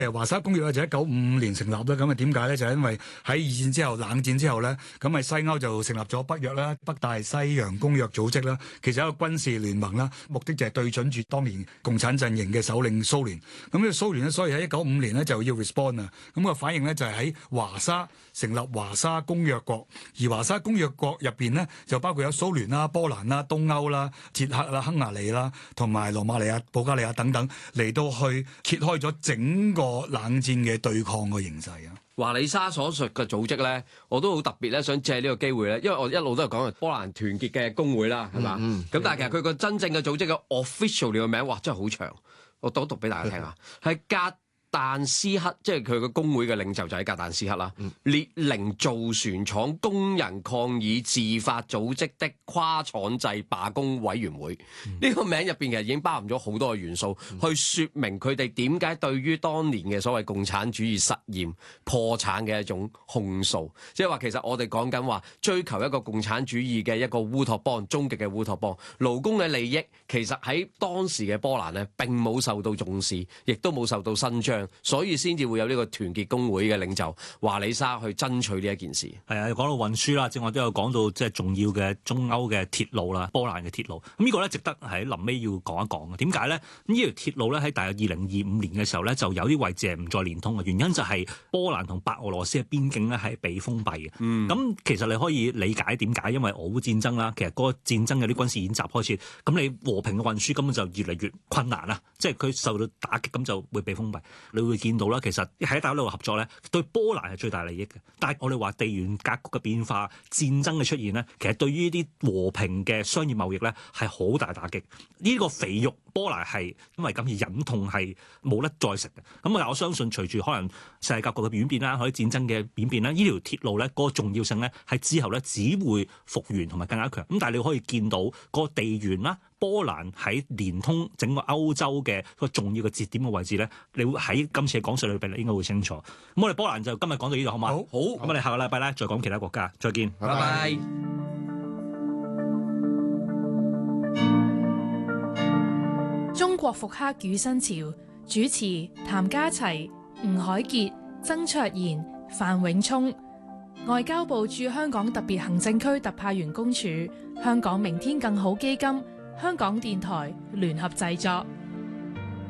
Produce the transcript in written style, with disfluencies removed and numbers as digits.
華沙公約咧就1955年成立啦，咁啊點解咧？就係因為喺二戰之後、冷戰之後咧，咁咪西歐就成立咗北約啦、北大西洋公約組織啦，其實一個軍事聯盟啦，目的就係對準住當年共產陣營嘅首領蘇聯。咁呢個蘇聯咧，所以喺1955年咧就要 respond 啊，咁個反應咧就係喺華沙成立華沙公約國，而華沙公約國入邊呢，就包括有蘇聯啦、波蘭啦、東歐啦、捷克啦、匈牙利啦，同埋羅馬尼亞、保加利亞等等，嚟到去揭開咗整個冷戰嘅對抗嘅形勢啊！ 華里莎所述嘅組織咧，我都好特別咧，想借呢個機會咧，因為我一路都係講波蘭團結嘅工會啦，係嘛？咁但係其實佢個真正嘅組織嘅 official 嘅名，哇，真係好長，我讀俾大家聽下，係格但斯克，即係佢個工會嘅領袖就喺格但斯克啦。列寧造船廠工人抗議自發組織的跨廠制罷工委員會，呢個名入邊其實已經包含咗好多嘅元素，去説明佢哋點解對於當年嘅所謂共產主義實驗破產嘅一種控訴，即係話其實我哋講緊話追求一個共產主義嘅一個烏托邦，終極嘅烏托邦，勞工嘅利益其實喺當時嘅波蘭呢並冇受到重視，亦都冇受到伸張。所以先至會有呢個團結工會嘅領袖華里莎去爭取呢一件事。係啊，講到運輸啦，正話都有講到即係重要嘅中歐嘅鐵路啦，波蘭嘅鐵路。咁呢個咧值得喺臨尾要講一講嘅。點解咧？呢條鐵路咧喺大約2025年嘅時候咧，就有啲位置係唔再連通嘅。原因就係波蘭同白俄羅斯嘅邊境咧係被封閉嘅。咁其實你可以理解點解，因為俄烏戰爭啦，其實嗰個戰爭有啲軍事演習開始，咁你和平嘅運輸根本就越嚟越困難啦。即係佢受到打擊，咁就會被封閉。你會見到啦，其實喺大陸合作咧，對波蘭係最大利益嘅。但係我哋話地緣格局嘅變化、戰爭嘅出現咧，其實對於呢啲和平嘅商業貿易咧係好大打擊。呢個肥肉波蘭係因為咁而忍痛係冇得再食嘅。咁我相信隨住可能世界格局嘅演變啦，或者戰爭嘅演變啦，呢條鐵路咧嗰個重要性咧係之後咧只會復原同埋更加強。咁但係你可以見到個地緣啦，波蘭喺連通整個歐洲嘅個重要嘅節點嘅位置咧，你會喺今次嘅講述裏邊你應該會清楚。咁我哋波蘭就今日講到呢度好嘛？好。咁我哋下個禮拜咧再講其他國家，再見。 拜拜。 中國復刻與新潮，主持譚家齊、吳海傑、曾卓賢、范永聰。外交部駐香港特別行政區特派員公署、香港明天更好基金、香港電台聯合製作。